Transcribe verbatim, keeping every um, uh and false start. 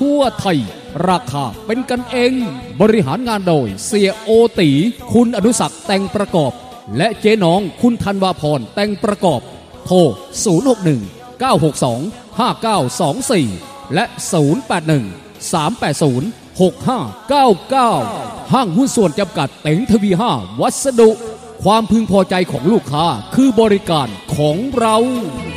ทั่วไทยราคาเป็นกันเองบริหารงานโดยเสียโอตีคุณอนุศักดิ์แต่งประกอบและเจ๊น้องคุณธันวาพรแต่งประกอบโทรศูนย์ หก หนึ่ง เก้า หก สอง ห้า เก้า สอง สี่และศูนย์ แปด หนึ่ง สาม แปด ศูนย์ หก ห้า เก้า เก้าห้างหุ้นส่วนจำกัดเต็งทวีห้าวัสดุความพึงพอใจของลูกค้าคือบริการของเรา